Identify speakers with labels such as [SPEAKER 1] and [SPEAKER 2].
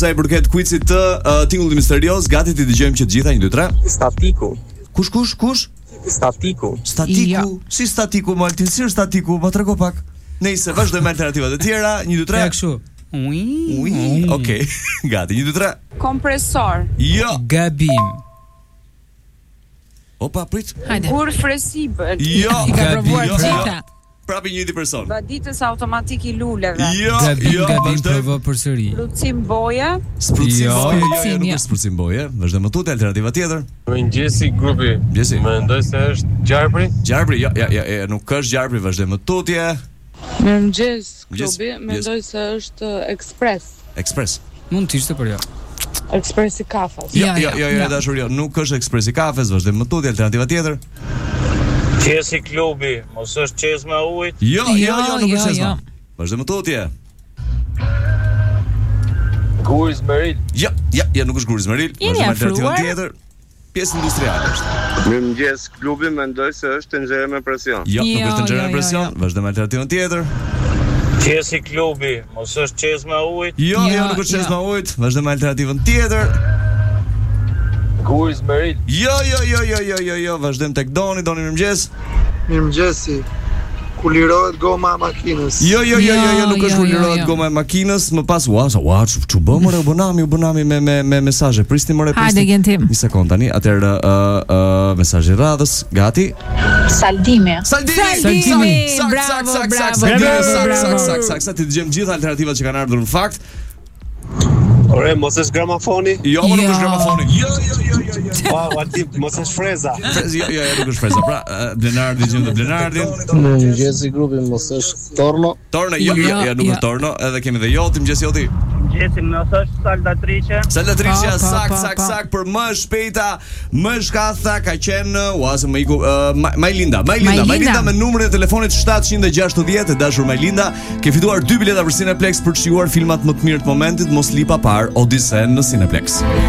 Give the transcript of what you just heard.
[SPEAKER 1] Sa i përket quizit të tingullit misterios, gati ti dëgjojmë që të gjitha 1 2 3.
[SPEAKER 2] Statiku.
[SPEAKER 1] Kush?
[SPEAKER 2] Statiku.
[SPEAKER 1] Si statiku, Maltin, si është statiku? Më trego pak. Nëse vazhdojmë me alternativat e tjera, 1 2 3.
[SPEAKER 3] Ja kështu.
[SPEAKER 1] Okej. Gati, 1 2 3.
[SPEAKER 4] Kompresor.
[SPEAKER 1] Jo.
[SPEAKER 3] Gabim.
[SPEAKER 1] Opa, prit.
[SPEAKER 4] Gur fresibël.
[SPEAKER 1] Jo.
[SPEAKER 5] I ka provuar
[SPEAKER 1] Jo.
[SPEAKER 5] Xhita.
[SPEAKER 1] Prapi njëjti person.
[SPEAKER 4] Vaditës automatik i luleve.
[SPEAKER 1] Jo.
[SPEAKER 3] Gabim provo përsëri.
[SPEAKER 4] Lucim boje.
[SPEAKER 1] Sprucim boje. Jo, nuk
[SPEAKER 5] jo.
[SPEAKER 1] është sprucim boje. Vazhdojmë me tutje alternativa tjetër.
[SPEAKER 2] Mëngjesi grupi.
[SPEAKER 1] Mëngjesi.
[SPEAKER 2] Mendoj se është Gjarpri.
[SPEAKER 1] Gjarpri, ja, nuk është Gjarpri, vazhdojmë me tutje.
[SPEAKER 6] Mirëmëngjes,
[SPEAKER 1] Mëngjes.
[SPEAKER 6] klubi, mendoj se është Express.
[SPEAKER 3] Mund të ishte për jo.
[SPEAKER 6] Expressi kafes.
[SPEAKER 1] Jo, dashur, jo, nuk është Ekspresi kafes, vazhdojmë me tutje alternativa tjetër.
[SPEAKER 7] Qesi klubi, mos është qes me ujt?
[SPEAKER 1] Jo, nuk është qesma. Vazhdojmë me tutje.
[SPEAKER 2] Guris Meril.
[SPEAKER 1] Jo, nuk është Guris Meril. Vazhdojmë me alternativa tjetër. Pjesë industriale është.
[SPEAKER 8] Mirëmëngjes, klubi, mendoj se është tenxhere me presion.
[SPEAKER 1] Jo, nuk është tenxhere me presion. Vazhdojmë me alternativën tjetër.
[SPEAKER 7] Qesi klubi, mos është qes me ujt?
[SPEAKER 1] Jo, nuk është qes me ujt. Vazhdojmë me alternativën tjetër.
[SPEAKER 2] Guris Meril.
[SPEAKER 1] Jo, vazhdojmë tek Doni, mirëmëngjes.
[SPEAKER 9] Mirëmëngjesi. Ku lirohet goma e makinës.
[SPEAKER 1] Jo, nuk është ku lirohet goma e makinës, më pas çu bëm ore u bënami me mesazhe. Prisni more.
[SPEAKER 5] Hajde Gentim.
[SPEAKER 1] Një sekond tani, atëherë mesazhi radhës, gati.
[SPEAKER 5] Saldimi.
[SPEAKER 1] Bravo. Ti dëgjojmë gjithë alternativat që kanë ardhur në fakt.
[SPEAKER 8] Ore, mos është gramafoni?
[SPEAKER 1] Jo, nuk është gramafoni. Jo.
[SPEAKER 8] Mos është freza.
[SPEAKER 1] Jo, nuk është freza. Pra, Blenardi dëgjojmë të Blenardin.
[SPEAKER 9] Mëngjesi grupi, mos është Torno?
[SPEAKER 1] Torno, jo, nuk është Torno. Edhe kemi dhe Joti, mëngjesi Joti.
[SPEAKER 7] Mëngjesi, mos është Saldatrice?
[SPEAKER 1] Saldatrice, sak, për më shpejta, më shkatha ka qenë, më iku, Majlinda me numrin e telefonit 760, dashur Majlinda, ke fituar 2 bileta për Cineplex për të shijuar filmat më të mirë të momentit, mos li pa parë Odisen në Cineplex.